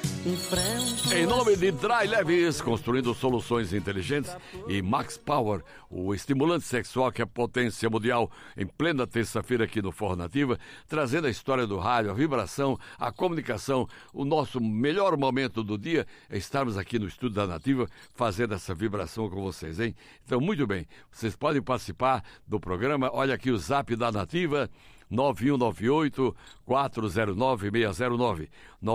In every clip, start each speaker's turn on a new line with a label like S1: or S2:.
S1: Em nome de Dry Leves, construindo soluções inteligentes, e Max Power, o estimulante sexual que é potência mundial, em plena terça-feira aqui no Forró Nativa, trazendo a história do rádio, a vibração, a comunicação. O nosso melhor momento do dia é estarmos aqui no estúdio da Nativa fazendo essa vibração com vocês, hein? Então, muito bem, vocês podem participar do programa. Olha aqui o zap da Nativa, 9198-409-609,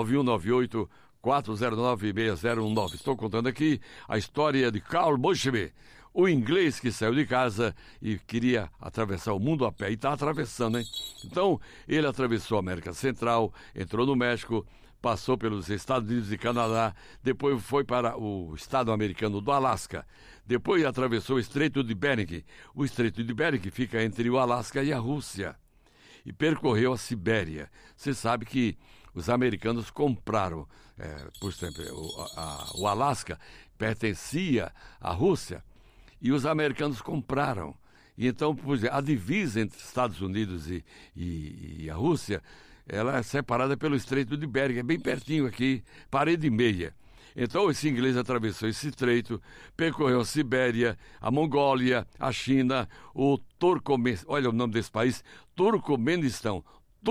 S1: 9198-409-6019. Estou contando aqui a história de Carl Bushby, o inglês que saiu de casa e queria atravessar o mundo a pé. E está atravessando, hein? Então, ele atravessou a América Central, entrou no México, passou pelos Estados Unidos e Canadá, depois foi para o estado americano do Alasca, depois atravessou o Estreito de Bering. O Estreito de Bering fica entre o Alasca e a Rússia. E percorreu a Sibéria. Você sabe que os americanos compraram, por exemplo, o Alasca pertencia à Rússia e os americanos compraram. E então, por exemplo, a divisa entre Estados Unidos e a Rússia, ela é separada pelo Estreito de Bering, é bem pertinho aqui, parede e meia. Então esse inglês atravessou esse estreito, percorreu a Sibéria, a Mongólia, a China, o Turcomenistão, olha o nome desse país, Turcomenistão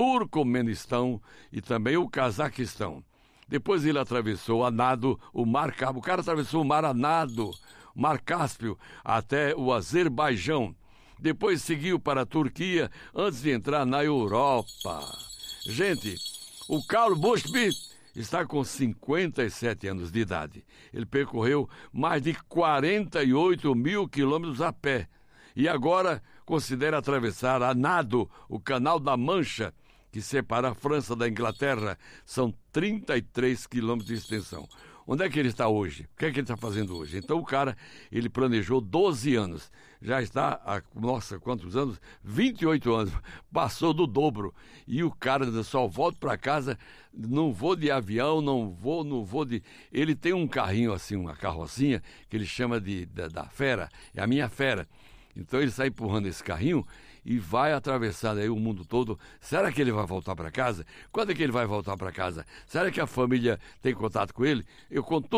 S1: e também o Cazaquistão. Depois ele atravessou a nado o Mar Cabo, o cara atravessou o mar a nado, o Mar Cáspio, até o Azerbaijão. Depois seguiu para a Turquia antes de entrar na Europa. Gente, o Carl Bushby está com 57 anos de idade. Ele percorreu mais de 48 mil quilômetros a pé. E agora considera atravessar a nado o Canal da Mancha, que separa a França da Inglaterra. São 33 quilômetros de extensão. Onde é que ele está hoje? O que é que ele está fazendo hoje? Então o cara, ele planejou 12 anos. Já está há, quantos anos? 28 anos. Passou do dobro. E o cara só volta para casa, não vou de avião, não vou de... Ele tem um carrinho assim, uma carrocinha, que ele chama da fera, é a minha fera. Então ele sai empurrando esse carrinho e vai atravessar aí o mundo todo. Será que ele vai voltar para casa? Quando é que ele vai voltar para casa? Será que a família tem contato com ele? Eu conto